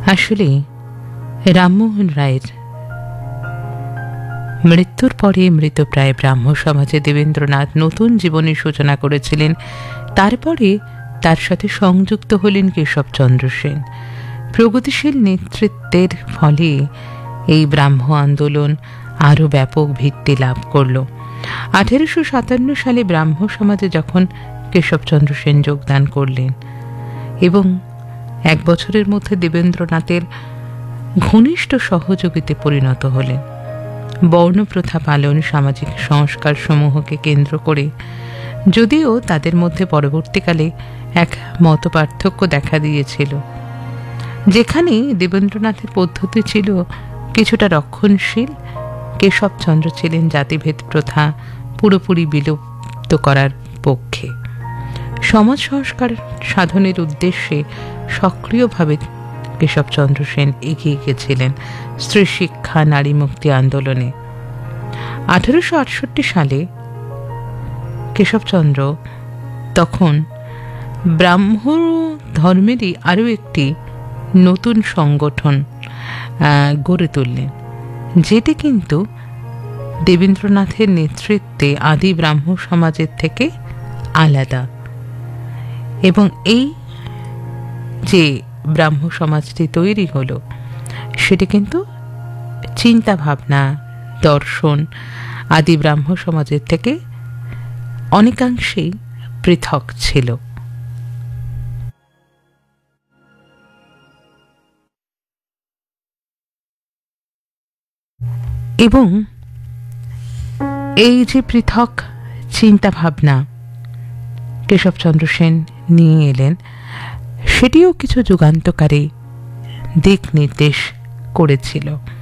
আসলে রামমোহন রায়ের মৃত্যুর পরে মৃতপ্রায় ব্রাহ্ম সমাজে দেবেন্দ্রনাথ নতুন জীবনের সূচনা করেছিলেন। তারপরে তার সাথে সংযুক্ত হলেন কেশবচন্দ্র সেন। প্রগতিশীল নেতৃত্বের ফলে এই ব্রাহ্ম আন্দোলন আরও ব্যাপক ভিত্তি লাভ করল। 1857 সালে ব্রাহ্ম সমাজে যখন কেশবচন্দ্র সেন যোগদান করলেন এবং এক বছরের মধ্যে দেবেন্দ্রনাথের ঘনিষ্ঠ সহযোগীতে পরিণত হলেন। বর্ণপ্রথা পালন, সামাজিক সংস্কার সমূহকে কেন্দ্র করে যদিও তাদের মধ্যে পরবর্তীকালে এক মতপার্থক্য দেখা দিয়েছিল, যেখানে দেবেন্দ্রনাথের পদ্ধতি ছিল কিছুটা রক্ষণশীল, কেশবচন্দ্র ছিলেন জাতিভেদ প্রথা পুরোপুরি বিলুপ্ত করার পক্ষে। সমাজ সংস্কার সাধনের উদ্দেশ্যে সক্রিয়ভাবে কেশবচন্দ্র সেন এগিয়ে গেছিলেন স্ত্রী শিক্ষা, নারী মুক্তি আন্দোলনে। 1868 সালে কেশবচন্দ্র তখন ব্রাহ্ম ধর্মেরই আরও একটি নতুন সংগঠন গড়ে তুললেন, যেটি কিন্তু দেবেন্দ্রনাথের নেতৃত্বে আদি ব্রাহ্ম সমাজের থেকে আলাদা। এবং এই যে ব্রাহ্ম সমাজটি তৈরি হলো সেটি কিন্তু চিন্তা ভাবনা, দর্শন আদি ব্রাহ্ম সমাজের থেকে অনেকাংশেই পৃথক ছিল। এবং এই যে পৃথক চিন্তা ভাবনা কেশবচন্দ্র সেন নিয়ে এলেন, সেটিও কিছু যুগান্তকারী দিক নির্দেশ করেছিল।